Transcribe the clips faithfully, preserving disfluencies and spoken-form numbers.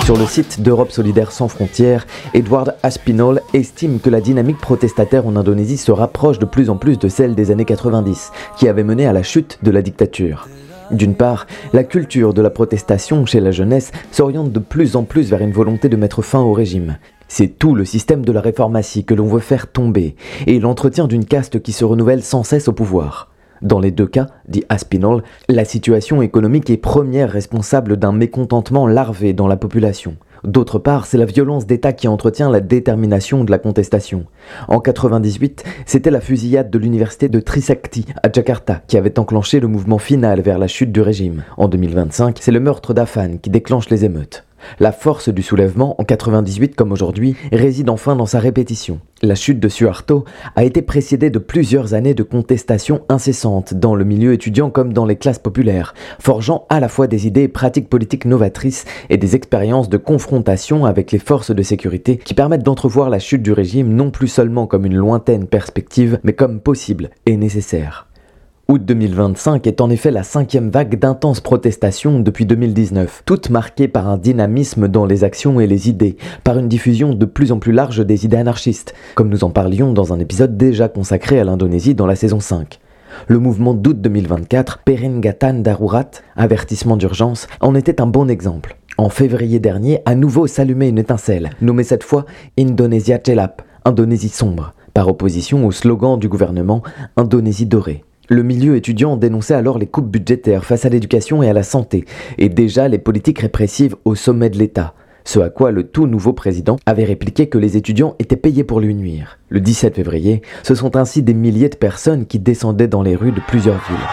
Sur le site d'Europe Solidaire Sans Frontières, Edward Aspinall estime que la dynamique protestataire en Indonésie se rapproche de plus en plus de celle des années quatre-vingt-dix, qui avait mené à la chute de la dictature. D'une part, la culture de la protestation chez la jeunesse s'oriente de plus en plus vers une volonté de mettre fin au régime. C'est tout le système de la réformatie que l'on veut faire tomber, et l'entretien d'une caste qui se renouvelle sans cesse au pouvoir. Dans les deux cas, dit Aspinall, la situation économique est première responsable d'un mécontentement larvé dans la population. D'autre part, c'est la violence d'État qui entretient la détermination de la contestation. En quatre-vingt-dix-huit, c'était la fusillade de l'université de Trisakti à Jakarta qui avait enclenché le mouvement final vers la chute du régime. En deux mille vingt-cinq, c'est le meurtre d'Afan qui déclenche les émeutes. La force du soulèvement, en quatre-vingt-dix-huit comme aujourd'hui, réside enfin dans sa répétition. La chute de Suharto a été précédée de plusieurs années de contestations incessantes dans le milieu étudiant comme dans les classes populaires, forgeant à la fois des idées et pratiques politiques novatrices et des expériences de confrontation avec les forces de sécurité qui permettent d'entrevoir la chute du régime non plus seulement comme une lointaine perspective, mais comme possible et nécessaire. Août deux mille vingt-cinq est en effet la cinquième vague d'intenses protestations depuis deux mille dix-neuf, toutes marquées par un dynamisme dans les actions et les idées, par une diffusion de plus en plus large des idées anarchistes, comme nous en parlions dans un épisode déjà consacré à l'Indonésie dans la saison cinq. Le mouvement d'août deux mille vingt-quatre, Peringatan Darurat, avertissement d'urgence, en était un bon exemple. En février dernier, à nouveau s'allumait une étincelle, nommée cette fois Indonesia Gelap, Indonésie sombre, par opposition au slogan du gouvernement Indonésie dorée. Le milieu étudiant dénonçait alors les coupes budgétaires face à l'éducation et à la santé, et déjà les politiques répressives au sommet de l'État, ce à quoi le tout nouveau président avait répliqué que les étudiants étaient payés pour lui nuire. Le dix-sept février, ce sont ainsi des milliers de personnes qui descendaient dans les rues de plusieurs villes.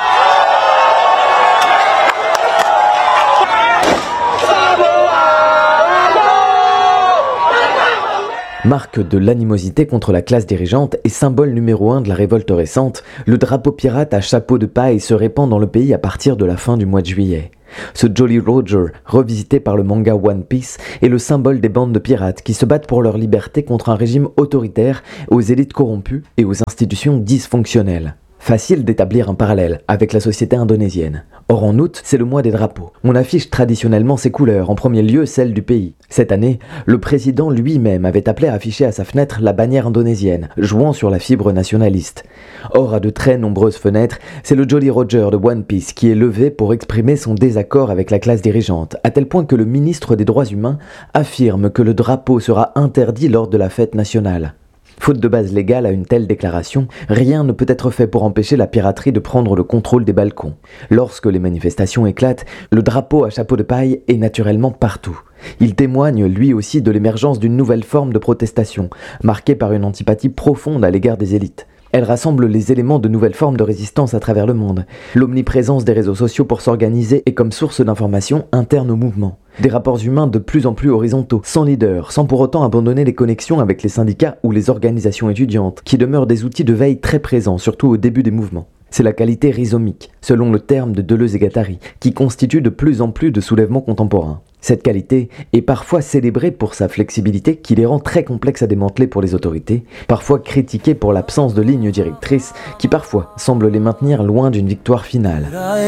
Marque de l'animosité contre la classe dirigeante et symbole numéro un de la révolte récente, le drapeau pirate à chapeau de paille se répand dans le pays à partir de la fin du mois de juillet. Ce Jolly Roger, revisité par le manga One Piece, est le symbole des bandes de pirates qui se battent pour leur liberté contre un régime autoritaire, aux élites corrompues et aux institutions dysfonctionnelles. Facile d'établir un parallèle avec la société indonésienne. Or en août, c'est le mois des drapeaux. On affiche traditionnellement ses couleurs, en premier lieu celle du pays. Cette année, le président lui-même avait appelé à afficher à sa fenêtre la bannière indonésienne, jouant sur la fibre nationaliste. Or à de très nombreuses fenêtres, c'est le Jolly Roger de One Piece qui est levé pour exprimer son désaccord avec la classe dirigeante, à tel point que le ministre des Droits humains affirme que le drapeau sera interdit lors de la fête nationale. Faute de base légale à une telle déclaration, rien ne peut être fait pour empêcher la piraterie de prendre le contrôle des balcons. Lorsque les manifestations éclatent, le drapeau à chapeau de paille est naturellement partout. Il témoigne lui aussi de l'émergence d'une nouvelle forme de protestation, marquée par une antipathie profonde à l'égard des élites. Elle rassemble les éléments de nouvelles formes de résistance à travers le monde. L'omniprésence des réseaux sociaux pour s'organiser et comme source d'information interne au mouvement. Des rapports humains de plus en plus horizontaux, sans leader, sans pour autant abandonner les connexions avec les syndicats ou les organisations étudiantes, qui demeurent des outils de veille très présents, surtout au début des mouvements. C'est la qualité rhizomique, selon le terme de Deleuze et Guattari, qui constitue de plus en plus de soulèvements contemporains. Cette qualité est parfois célébrée pour sa flexibilité qui les rend très complexes à démanteler pour les autorités, parfois critiquée pour l'absence de ligne directrice qui parfois semble les maintenir loin d'une victoire finale.